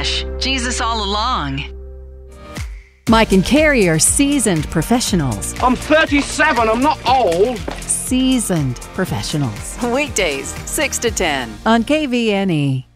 flesh, Jesus all along. Mike and Carrie are seasoned professionals. I'm 37, I'm not old. Seasoned professionals. Weekdays, 6 to 10. On KVNE.